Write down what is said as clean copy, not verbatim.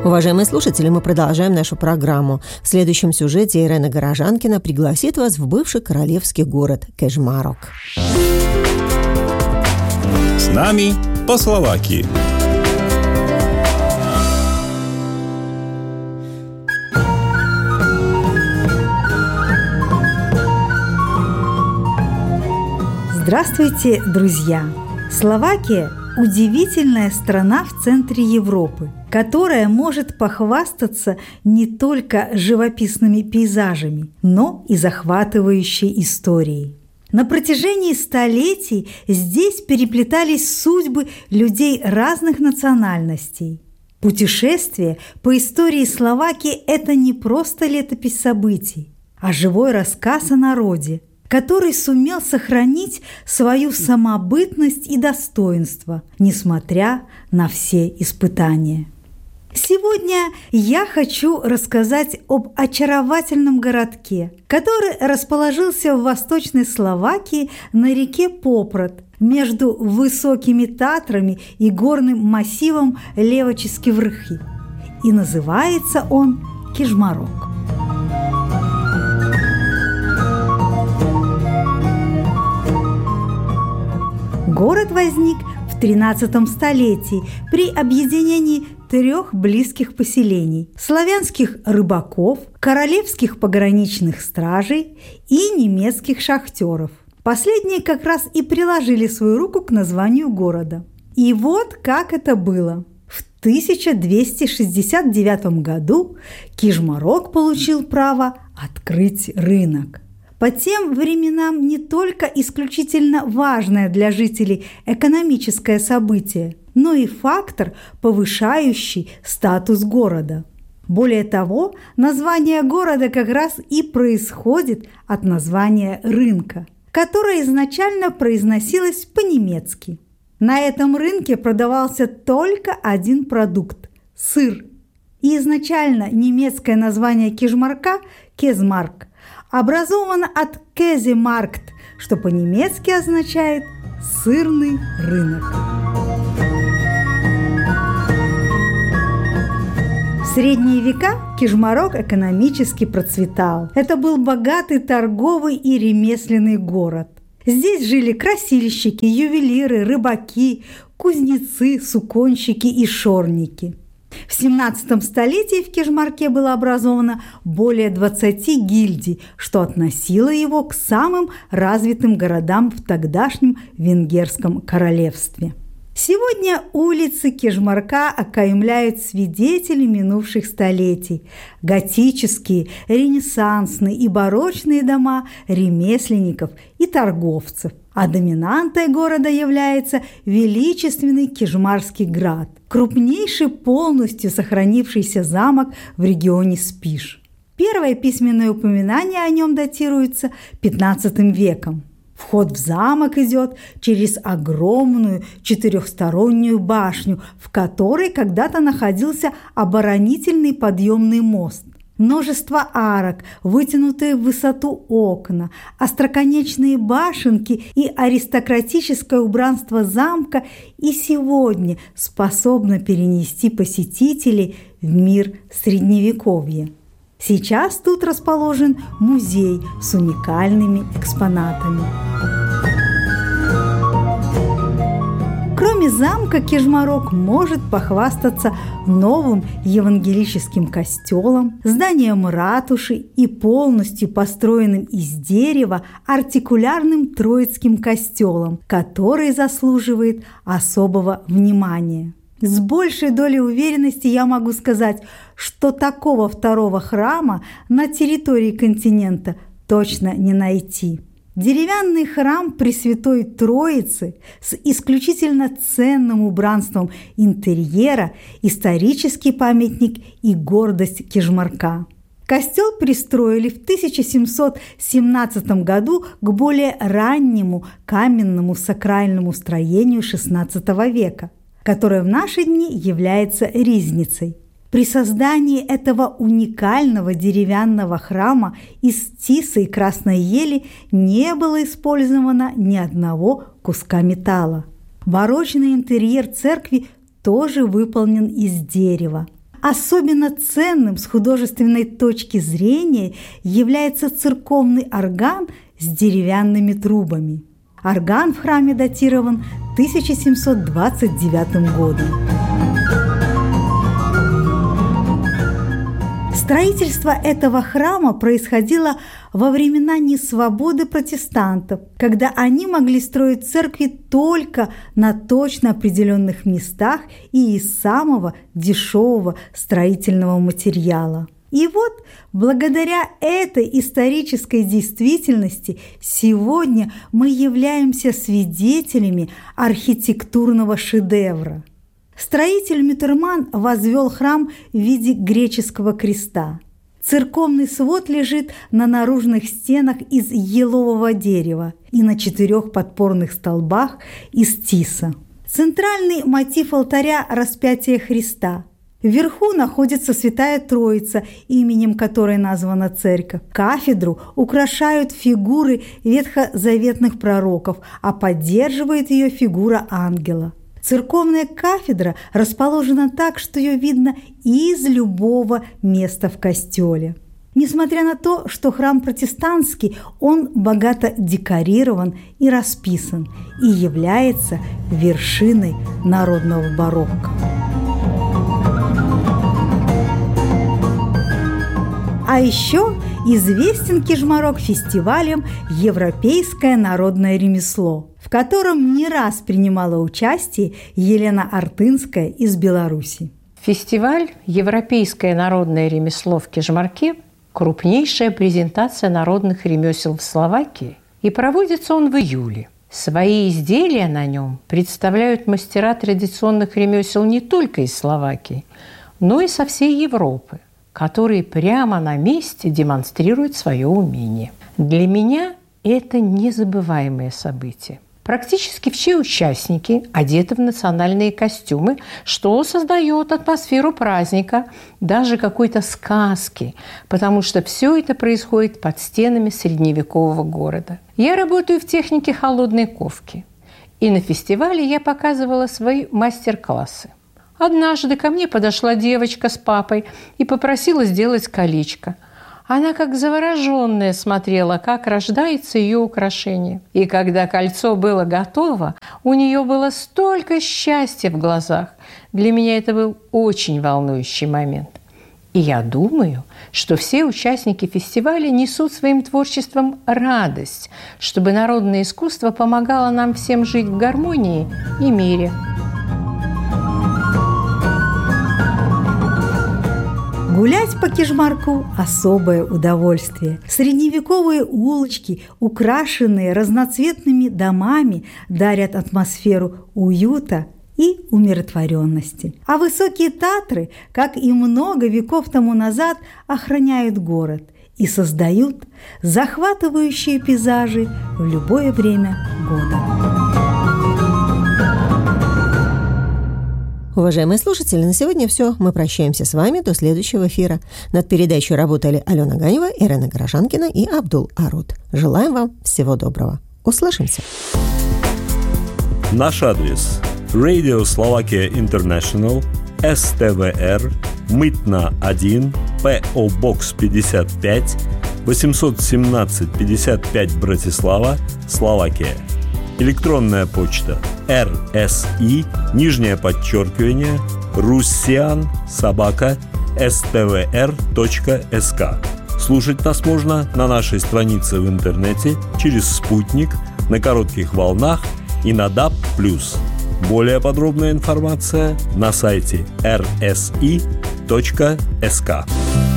Уважаемые слушатели, мы продолжаем нашу программу. В следующем сюжете Ирена Горожанкина пригласит вас в бывший королевский город Кежмарок. С нами по Словакии. Здравствуйте, друзья! Словакия – удивительная страна в центре Европы, которая может похвастаться не только живописными пейзажами, но и захватывающей историей. На протяжении столетий здесь переплетались судьбы людей разных национальностей. Путешествие по истории Словакии – это не просто летопись событий, а живой рассказ о народе, который сумел сохранить свою самобытность и достоинство, несмотря на все испытания. Сегодня я хочу рассказать об очаровательном городке, который расположился в Восточной Словакии на реке Попрод между высокими Татрами и горным массивом Левочески Врхи. И называется он Кежмарок. Город возник в XIII столетии при объединении 3 близких поселений – славянских рыбаков, королевских пограничных стражей и немецких шахтеров. Последние как раз и приложили свою руку к названию города. И вот как это было. В 1269 году Кежмарок получил право открыть рынок. По тем временам не только исключительно важное для жителей экономическое событие, но и фактор, повышающий статус города. Более того, название города как раз и происходит от названия рынка, которое изначально произносилось по-немецки. На этом рынке продавался только один продукт – сыр. И изначально немецкое название Кежмарка – Кезмарк образовано от «Кеземаркт», что по-немецки означает «сырный рынок». В средние века Кежмарок экономически процветал. Это был богатый торговый и ремесленный город. Здесь жили красильщики, ювелиры, рыбаки, кузнецы, суконщики и шорники. В 17 столетии в Кежмарке было образовано более 20 гильдий, что относило его к самым развитым городам в тогдашнем Венгерском королевстве. Сегодня улицы Кежмарка окаймляют свидетели минувших столетий – готические, ренессансные и барочные дома ремесленников и торговцев. А доминантой города является величественный Кежмарский град, крупнейший полностью сохранившийся замок в регионе Спиш. Первое письменное упоминание о нем датируется XV веком. Вход в замок идет через огромную четырехстороннюю башню, в которой когда-то находился оборонительный подъемный мост. Множество арок, вытянутые в высоту окна, остроконечные башенки и аристократическое убранство замка и сегодня способно перенести посетителей в мир Средневековья. Сейчас тут расположен музей с уникальными экспонатами. Кроме замка, Кежмарок может похвастаться новым евангелическим костелом, зданием ратуши и полностью построенным из дерева артикулярным Троицким костелом, который заслуживает особого внимания. С большей долей уверенности я могу сказать, что такого второго храма на территории континента точно не найти. Деревянный храм Пресвятой Троицы с исключительно ценным убранством интерьера – исторический памятник и гордость Кежмарка. Костел пристроили в 1717 году к более раннему каменному сакральному строению XVI века, которое в наши дни является ризницей. При создании этого уникального деревянного храма из тиса и красной ели не было использовано ни одного куска металла. Барочный интерьер церкви тоже выполнен из дерева. Особенно ценным с художественной точки зрения является церковный орган с деревянными трубами. Орган в храме датирован 1729 годом. Строительство этого храма происходило во времена несвободы протестантов, когда они могли строить церкви только на точно определенных местах и из самого дешевого строительного материала. И вот, благодаря этой исторической действительности, сегодня мы являемся свидетелями архитектурного шедевра. Строитель Мютерман возвел храм в виде греческого креста. Церковный свод лежит на наружных стенах из елового дерева и на 4 подпорных столбах из тиса. Центральный мотив алтаря – распятие Христа. Вверху находится Святая Троица, именем которой названа церковь. Кафедру украшают фигуры ветхозаветных пророков, а поддерживает ее фигура ангела. Церковная кафедра расположена так, что ее видно из любого места в костеле. Несмотря на то, что храм протестантский, он богато декорирован и расписан и является вершиной народного барокко. А еще известен Кижмарок фестивалем «Европейское народное ремесло», в котором не раз принимала участие Елена Артынская из Беларуси. Фестиваль «Европейское народное ремесло» в Кижмарке – крупнейшая презентация народных ремесел в Словакии, и проводится он в июле. Свои изделия на нем представляют мастера традиционных ремесел не только из Словакии, но и со всей Европы, которые прямо на месте демонстрируют свое умение. Для меня это незабываемое событие. Практически все участники одеты в национальные костюмы, что создает атмосферу праздника, даже какой-то сказки, потому что все это происходит под стенами средневекового города. Я работаю в технике холодной ковки, и на фестивале я показывала свои мастер-классы. Однажды ко мне подошла девочка с папой и попросила сделать колечко. Она как завороженная смотрела, как рождается ее украшение. И когда кольцо было готово, у нее было столько счастья в глазах. Для меня это был очень волнующий момент. И я думаю, что все участники фестиваля несут своим творчеством радость, чтобы народное искусство помогало нам всем жить в гармонии и мире. Гулять по Кижмарку – особое удовольствие. Средневековые улочки, украшенные разноцветными домами, дарят атмосферу уюта и умиротворенности. А высокие Татры, как и много веков тому назад, охраняют город и создают захватывающие пейзажи в любое время года. Уважаемые слушатели, на сегодня все. Мы прощаемся с вами до следующего эфира. Над передачей работали Алена Ганева, Ирена Горожанкина и Абдул Арут. Желаем вам всего доброго. Услышимся. Наш адрес: Radio Slovakia International, СТВР, Мытна 1, ПО Бокс 55, 817 55 Братислава, Словакия. Электронная почта russian@russian@stvr.sk. Слушать нас можно на нашей странице в интернете, через спутник, на коротких волнах и на DAB+. Более подробная информация на сайте rsi.sk.